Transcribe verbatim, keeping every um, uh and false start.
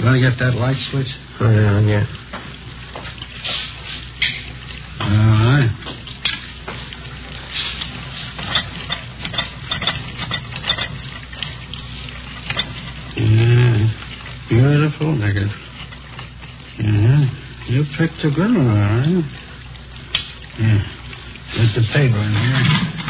Want to get that light switch? Oh, yeah, yeah. All right. Yeah. Beautiful, Niggers. Yeah. You picked a good one, all right? Yeah. Get the paper in here.